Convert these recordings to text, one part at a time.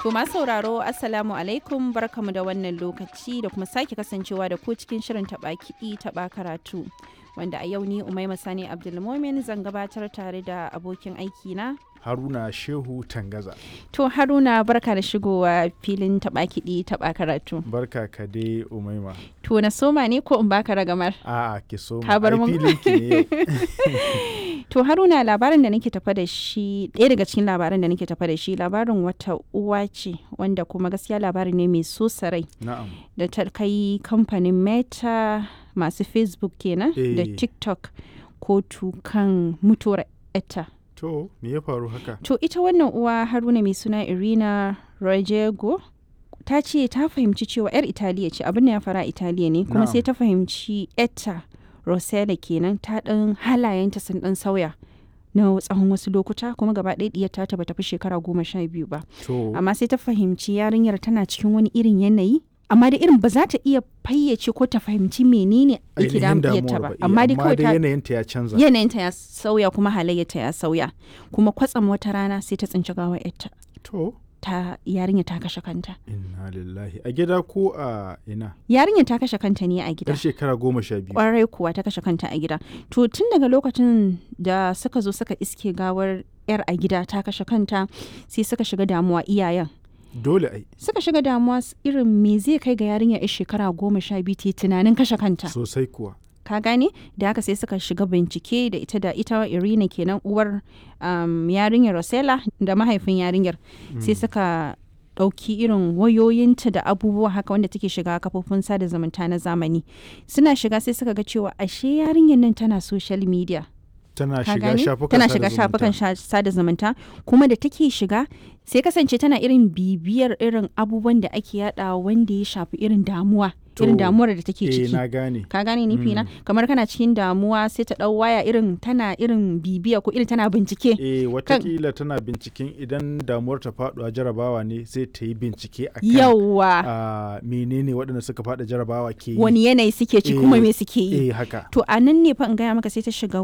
To masu sauraro Assalamu alaikum barkamu da wannan lokaci da kuma sake kasancewa da ku cikin shirin taɓa kiɗi taɓa karatu. Wanda a yau ni Umaima Sani Abdulmomin zan gabatar tare da abokin aiki na Haruna Shehu Tangaza. To Haruna barka da shigowa filin taɓa kiɗi taɓa karatu. Barka ka dai Umaima. To na soma ne ko in baka ragamar? A'a ki soma. Ka bar mun. Filin ki ne yau. To Haruna labarin da nake tafa da shi ɗaya daga cikin labaran da nake tafa da shi labarin wata uwa ce wanda kuma gaskiya labari ne mai so sarai Na'am. da ta kai kamfanin Meta masu Facebook kenan da Eh. TikTok kotu kan mutuwar etta. To me ya faru haka? To ita wannan uwa Haruna mai suna Irina Rojego ta ce ta fahimci cewa 'yar Italiya ce abin da ya fara Italiya ne kuma Na'am. sai ta fahimci etta Rosella kenan ta ɗan halayenta sun ɗan sauya na tsawon wasu lokuta kuma gaba ɗaya ɗiyar ta bata fi shekara 12 ba. To Amma sai ta fahimci yarinyar tana cikin wani irin yanayi amma da irin ba za ta iya fayyace ko ta fahimci menene yake ainihin diyarta damuwar ba. ba. Amma dai kawai ta yanayinta ya canza. yanayinta ya sauya kuma halayyarta ya sauya kuma kwatsam wata rana sai ta tsinci gawar yarta To ta yarinya ta kashe kanta. inna lillahi. A gida ko a ina? Yarinyar ta kashe kanta ne a Yar gida. shekara 12. Kwarai kuwa ta kashe kanta a gida. To tun daga lokacin da suka zo suka iske gawar yar a gida ta kashe kanta sai suka shiga damuwa iyayen. Dole ai. Suka shiga damuwa irin me zai kai ga yarinya yar shekara 12 ta yi tunanin kashe kanta. Sosai kuwa. Ka gane da haka sai suka shiga bincike da ita Irina kenan uwar yarinyar Rosella da mahaifin yarinyar sai suka ɗauki irin wayoyinta da abubuwa haka wanda take shiga kafofin sada zumunta na zamani suna shiga sai suka ga cewa ashe yarinyar nan tana social media. Tana Ka shiga gane? shafukan Tana sada shiga zumunta. shafukan sada zumunta kuma da take shiga sai kasance tana irin bibiyar irin abubuwan da ake yada wanda ya shafi irin damuwa To, irin damuwar da take Eh ciki. na gane. Ka gane nufi na kamar kana cikin damuwa sai ta dau waya irin tana irin bibiya ko irin tana bincike. Watakila tana binciken idan damuwar ta faɗuwa jarabawa ne sai ta yi bincike a kan Yawwa menene waɗanda suka faɗa jarabawa ke yi. wani yanayi suke ci kuma me suke yi. Haka. To a nan ne fa in gaya maka sai ta shiga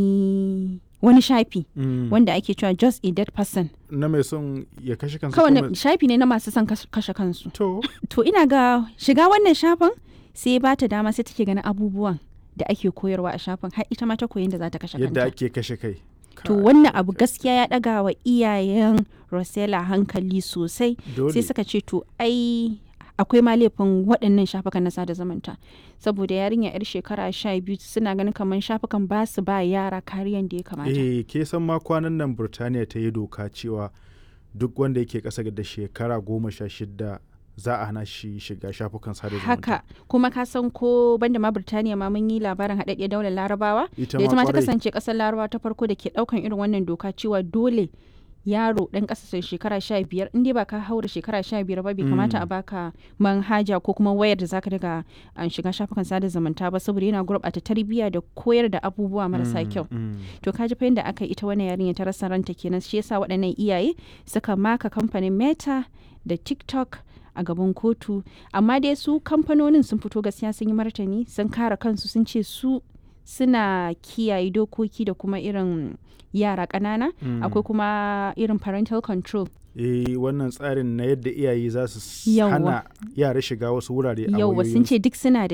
wani shafi wanda ake cewa just a dead person. Na mai son ya kashe kansa Kawai kuma- shafi ne na masu son kashe kansu. To, To ina ga shiga wannan shafin sai ba ta dama sai take ganin abubuwan da ake koyarwa a shafin har ita ma ta koyi da za ta kashe yadda kanta. ake kashe kai. To wannan abu gaskiya ya ɗaga wa iyayen Rosella hankali sosai Dole. sai suka ce to ai akwai ma laifin waɗannan shafukan na sada zumunta saboda yarinya 'yar shekara 12 suna ganin kamar shafukan ba su ba yara kariyan da ya kamata. Ke san ma kwanan nan Burtaniya ta yi doka cewa duk wanda yake ƙasa da shekara 16 za a hana shi shiga shafukan sada zumunta. Haka kuma ka san ko banda ma Birtaniya ma mun yi labarin haɗaɗɗiyar daular Larabawa Ita da ita ma ta kwarai. kasance ƙasar Larabawa ta farko da ke ɗaukan irin wannan doka cewa dole yaro ɗan ƙasa shekara 15 in dai ba ka haura shekara 15 ba bai kamata a baka manhaja ko kuma wayar da zaka daga shiga shafukan sada zumunta ba saboda yana gurɓata tarbiyya da koyar da abubuwa marasa kyau. To ka ji fa yadda aka yi ita wannan yarinya ta rasa ranta kenan shi yasa waɗannan iyaye suka maka kamfanin Meta da TikTok a gaban kotu amma dai su kamfanonin sun fito gaskiya sun yi martani sun kare kansu sun ce su suna kiyaye dokoki da kuma irin yara ƙanana akwai kuma irin parental control. Wannan tsarin na yadda iyaye za su Yawwa. hana yara shiga wasu wurare a Yauwa sun wayoyinsu. ce duk suna da